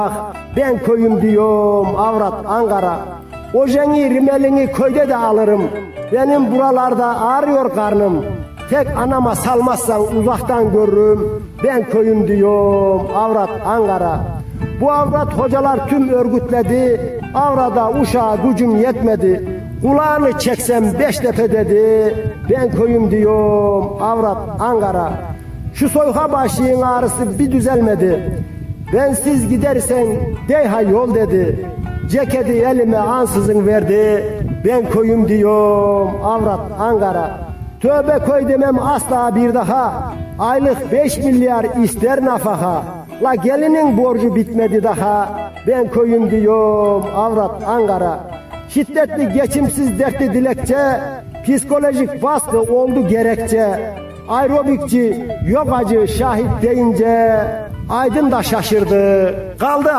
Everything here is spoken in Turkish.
Ben köyüm diyorum avrat Ankara. Ojeni rimelini köyde de alırım. Benim buralarda ağrıyor karnım. Tek anama salmazsan uzaktan görürüm. Ben köyüm diyorum avrat Ankara. Bu avrat hocalar tüm örgütledi. Avrada uşağa gücüm yetmedi. Kulağını çeksem Beştepe dedi. Ben köyüm diyorum avrat Ankara. Şu soyka başlığın ağrısı bir düzelmedi. Bensiz gidersen deyha yol dedi. Ceketi elime ansızın verdi. Ben köyüm diyorum avrat Ankara. Tövbe köy demem asla bir daha. Aylık 5 milyar ister nafaka. La gelinin borcu bitmedi daha. Ben köyüm diyorum avrat Ankara. Şiddetli geçimsiz dertli dilekçe. Psikolojik baskı oldu gerekçe. Aerobikçi, yogacı şahit deyince Aydın da şaşırdı. Kaldı